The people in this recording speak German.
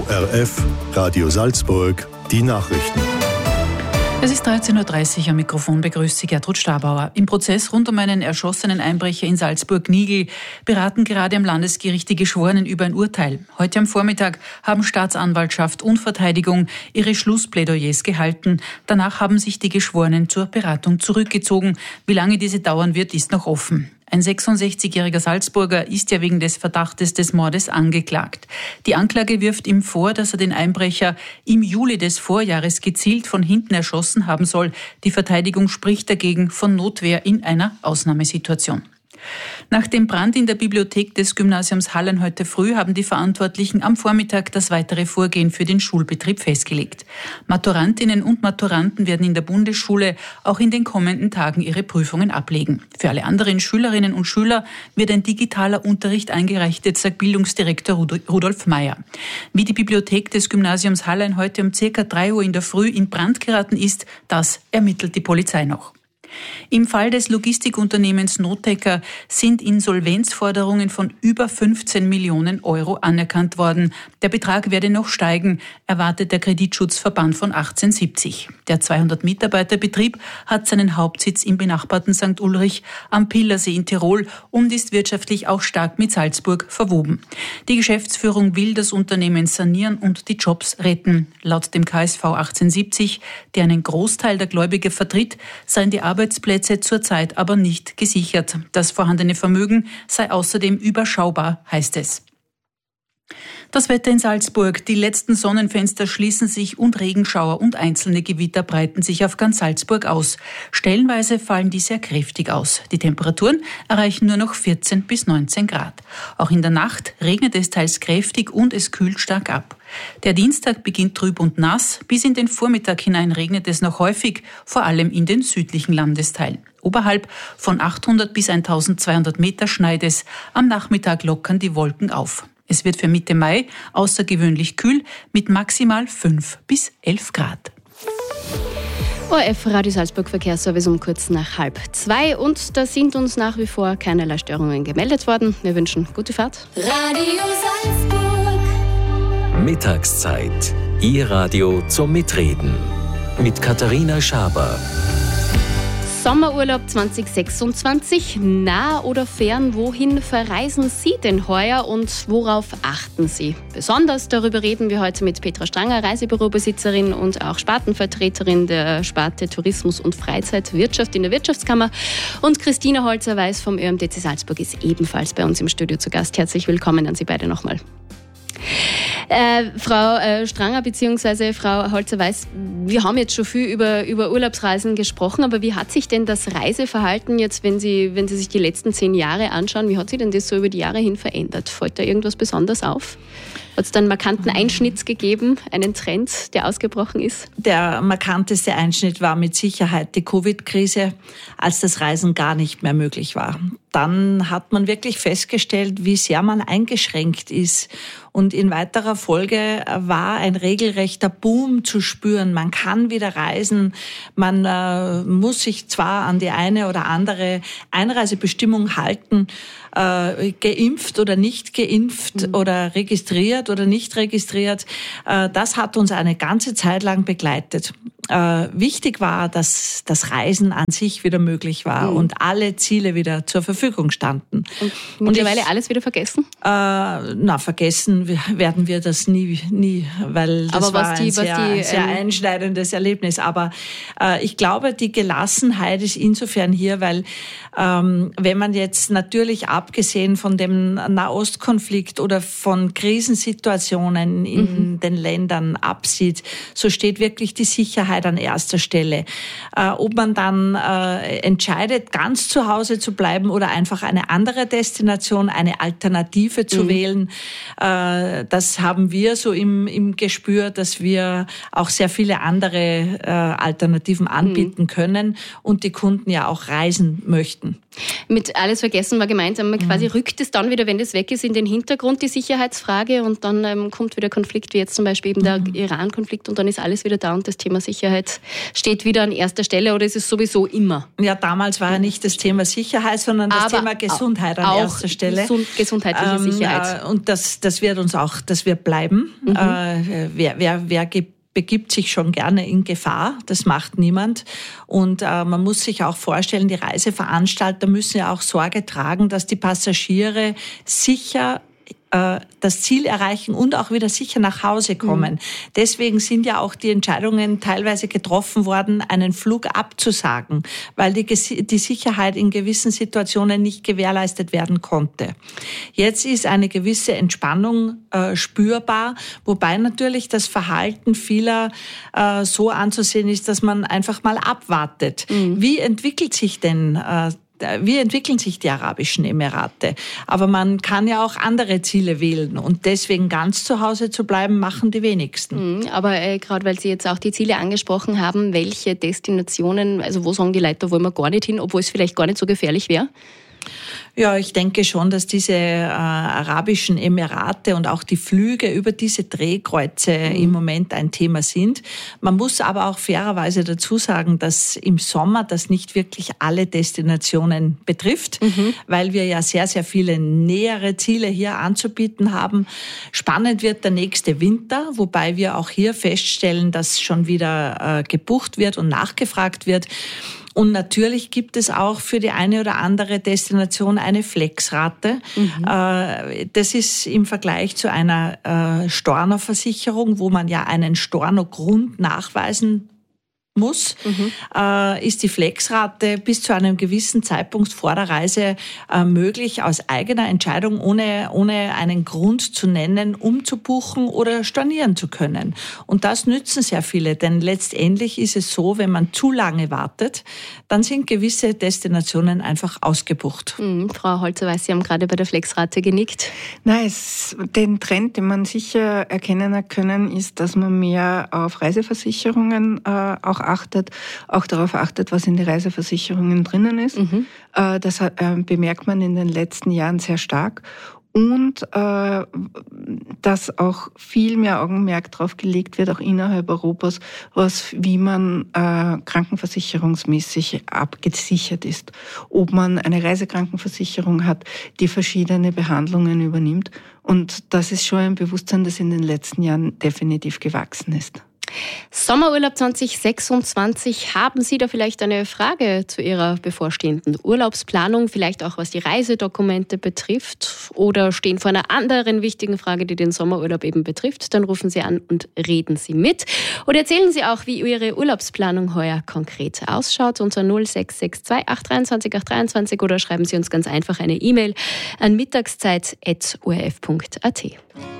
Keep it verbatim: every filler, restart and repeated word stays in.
O R F, Radio Salzburg, die Nachrichten. Es ist dreizehn Uhr dreißig, am Mikrofon begrüßt Sie Gertrud Stabauer. Im Prozess rund um einen erschossenen Einbrecher in Salzburg-Nigl beraten gerade am Landesgericht die Geschworenen über ein Urteil. Heute am Vormittag haben Staatsanwaltschaft und Verteidigung ihre Schlussplädoyers gehalten. Danach haben sich die Geschworenen zur Beratung zurückgezogen. Wie lange diese dauern wird, ist noch offen. Ein sechsundsechzigjähriger Salzburger ist ja wegen des Verdachtes des Mordes angeklagt. Die Anklage wirft ihm vor, dass er den Einbrecher im Juli des Vorjahres gezielt von hinten erschossen haben soll. Die Verteidigung spricht dagegen von Notwehr in einer Ausnahmesituation. Nach dem Brand in der Bibliothek des Gymnasiums Hallein heute früh haben die Verantwortlichen am Vormittag das weitere Vorgehen für den Schulbetrieb festgelegt. Maturantinnen und Maturanten werden in der Bundesschule auch in den kommenden Tagen ihre Prüfungen ablegen. Für alle anderen Schülerinnen und Schüler wird ein digitaler Unterricht eingerichtet, sagt Bildungsdirektor Rudolf Meyer. Wie die Bibliothek des Gymnasiums Hallein heute um circa drei Uhr in der Früh in Brand geraten ist, das ermittelt die Polizei noch. Im Fall des Logistikunternehmens Notecker sind Insolvenzforderungen von über fünfzehn Millionen Euro anerkannt worden. Der Betrag werde noch steigen, erwartet der Kreditschutzverband von achtzehnhundertsiebzig. Der zweihundert-Mitarbeiter-Betrieb hat seinen Hauptsitz im benachbarten Sankt Ulrich am Pillersee in Tirol und ist wirtschaftlich auch stark mit Salzburg verwoben. Die Geschäftsführung will das Unternehmen sanieren und die Jobs retten. Laut dem K S V achtzehnhundertsiebzig, der einen Großteil der Gläubiger vertritt, seien die Arbeitsplätze zurzeit aber nicht gesichert. Das vorhandene Vermögen sei außerdem überschaubar, heißt es. Das Wetter in Salzburg. Die letzten Sonnenfenster schließen sich und Regenschauer und einzelne Gewitter breiten sich auf ganz Salzburg aus. Stellenweise fallen die sehr kräftig aus. Die Temperaturen erreichen nur noch vierzehn bis neunzehn Grad. Auch in der Nacht regnet es teils kräftig und es kühlt stark ab. Der Dienstag beginnt trüb und nass. Bis in den Vormittag hinein regnet es noch häufig, vor allem in den südlichen Landesteilen. Oberhalb von achthundert bis eintausendzweihundert Meter schneit es. Am Nachmittag lockern die Wolken auf. Es wird für Mitte Mai außergewöhnlich kühl mit maximal fünf bis elf Grad. O R F Radio Salzburg Verkehrsservice um kurz nach halb zwei und da sind uns nach wie vor keinerlei Störungen gemeldet worden. Wir wünschen gute Fahrt. Radio Salzburg. Mittagszeit. Ihr Radio zum Mitreden. Mit Katharina Schaber. Sommerurlaub zwanzig sechsundzwanzig, nah oder fern, wohin verreisen Sie denn heuer und worauf achten Sie? Besonders darüber reden wir heute mit Petra Stranger, Reisebürobesitzerin und auch Spartenvertreterin der Sparte Tourismus und Freizeitwirtschaft in der Wirtschaftskammer. Und Christina Holzer-Weiß vom Ö M D C Salzburg ist ebenfalls bei uns im Studio zu Gast. Herzlich willkommen an Sie beide nochmal. Äh, Frau äh, Stranger bzw. Frau Holzer-Weiß, wir haben jetzt schon viel über, über Urlaubsreisen gesprochen, aber wie hat sich denn das Reiseverhalten jetzt, wenn Sie, wenn Sie sich die letzten zehn Jahre anschauen, wie hat sich denn das so über die Jahre hin verändert? Fällt da irgendwas besonders auf? Hat es da einen markanten Einschnitt gegeben, einen Trend, der ausgebrochen ist? Der markanteste Einschnitt war mit Sicherheit die Covid-Krise, als das Reisen gar nicht mehr möglich war. Dann hat man wirklich festgestellt, wie sehr man eingeschränkt ist. Und in weiterer Folge war ein regelrechter Boom zu spüren. Man kann wieder reisen. Man äh, muss sich zwar an die eine oder andere Einreisebestimmung halten, äh, geimpft oder nicht geimpft mhm. oder registriert oder nicht registriert. Äh, das hat uns eine ganze Zeit lang begleitet. Äh, wichtig war, dass das Reisen an sich wieder möglich war mhm. und alle Ziele wieder zur Verfügung standen. Und mittlerweile und ich, alles wieder vergessen? Äh, na, vergessen werden wir das nie, nie, weil das Aber war was die, ein sehr, was die, sehr ähm, einschneidendes Erlebnis. Aber äh, ich glaube, die Gelassenheit ist insofern hier, weil ähm, wenn man jetzt natürlich abgesehen von dem Nahostkonflikt oder von Krisensituationen in mhm. den Ländern absieht, so steht wirklich die Sicherheit an erster Stelle. Äh, ob man dann äh, entscheidet, ganz zu Hause zu bleiben oder einfach eine andere Destination, eine Alternative zu mhm. wählen, äh, das haben wir so im, im Gespür, dass wir auch sehr viele andere äh, Alternativen anbieten mhm. können und die Kunden ja auch reisen möchten. Mit alles vergessen war gemeint, ähm, quasi mhm. rückt es dann wieder, wenn das weg ist, in den Hintergrund, die Sicherheitsfrage, und dann ähm, kommt wieder Konflikt, wie jetzt zum Beispiel eben der mhm. Iran-Konflikt, und dann ist alles wieder da und das Thema Sicherheit steht wieder an erster Stelle, oder ist es sowieso immer? Ja, damals war ja nicht das Thema Sicherheit, sondern das Aber Thema Gesundheit an erster Stelle. Gesund, gesundheitliche ähm, Sicherheit. Und das, das wird uns auch, das wird bleiben. Mhm. Äh, wer, wer, wer gibt begibt sich schon gerne in Gefahr. Das macht niemand. Und äh, man muss sich auch vorstellen, die Reiseveranstalter müssen ja auch Sorge tragen, dass die Passagiere sicher das Ziel erreichen und auch wieder sicher nach Hause kommen. Mhm. Deswegen sind ja auch die Entscheidungen teilweise getroffen worden, einen Flug abzusagen, weil die, die Sicherheit in gewissen Situationen nicht gewährleistet werden konnte. Jetzt ist eine gewisse Entspannung äh, spürbar, wobei natürlich das Verhalten vieler äh, so anzusehen ist, dass man einfach mal abwartet. Mhm. Wie entwickelt sich denn äh, Wie entwickeln sich die Arabischen Emirate? Aber man kann ja auch andere Ziele wählen und deswegen ganz zu Hause zu bleiben, machen die wenigsten. Aber äh, gerade weil Sie jetzt auch die Ziele angesprochen haben, welche Destinationen, also wo sagen die Leute, da wollen wir gar nicht hin, obwohl es vielleicht gar nicht so gefährlich wäre? Ja, ich denke schon, dass diese äh, Arabischen Emirate und auch die Flüge über diese Drehkreuze mhm. im Moment ein Thema sind. Man muss aber auch fairerweise dazu sagen, dass im Sommer das nicht wirklich alle Destinationen betrifft, mhm. weil wir ja sehr, sehr viele nähere Ziele hier anzubieten haben. Spannend wird der nächste Winter, wobei wir auch hier feststellen, dass schon wieder äh, gebucht wird und nachgefragt wird. Und natürlich gibt es auch für die eine oder andere Destination eine Flexrate. Mhm. Das ist im Vergleich zu einer Stornoversicherung, wo man ja einen Stornogrund nachweisen muss, mhm. äh, ist die Flexrate bis zu einem gewissen Zeitpunkt vor der Reise äh, möglich, aus eigener Entscheidung, ohne, ohne einen Grund zu nennen, umzubuchen oder stornieren zu können. Und das nützen sehr viele, denn letztendlich ist es so, wenn man zu lange wartet, dann sind gewisse Destinationen einfach ausgebucht. Mhm. Frau Holzer-Weiß, Sie haben gerade bei der Flexrate genickt. Nein, es, den Trend, den man sicher erkennen können, ist, dass man mehr auf Reiseversicherungen äh, auch achtet, auch darauf achtet, was in die Reiseversicherungen drinnen ist. Mhm. Äh, das äh, bemerkt man in den letzten Jahren sehr stark. Und äh, dass auch viel mehr Augenmerk drauf gelegt wird, auch innerhalb Europas, was wie man äh, krankenversicherungsmäßig abgesichert ist. Ob man eine Reisekrankenversicherung hat, die verschiedene Behandlungen übernimmt. Und das ist schon ein Bewusstsein, das in den letzten Jahren definitiv gewachsen ist. Sommerurlaub zwanzig sechsundzwanzig. Haben Sie da vielleicht eine Frage zu Ihrer bevorstehenden Urlaubsplanung, vielleicht auch was die Reisedokumente betrifft, oder stehen vor einer anderen wichtigen Frage, die den Sommerurlaub eben betrifft? Dann rufen Sie an und reden Sie mit. Oder erzählen Sie auch, wie Ihre Urlaubsplanung heuer konkret ausschaut, unter null sechs sechs zwei acht drei zwei acht drei zwei, oder schreiben Sie uns ganz einfach eine E-Mail an mittagszeit at o r f punkt a t.